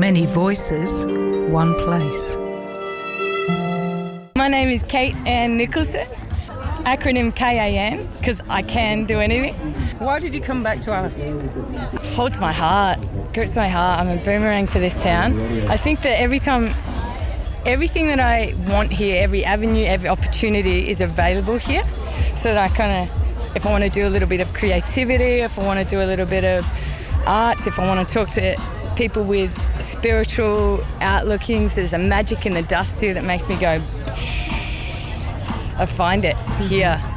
Many voices, one place. My name is Kate Ann Nicholson, acronym KAN, because I can do anything. Why did you come back to Alice? Holds my heart, grips my heart. I'm a boomerang for this town. I think that everything that I want here, every avenue, every opportunity is available here. So that if I want to do a little bit of creativity, if I want to do a little bit of arts, if I want to talk to people with spiritual outlookings, there's a magic in the dust here that makes me go, I find it here.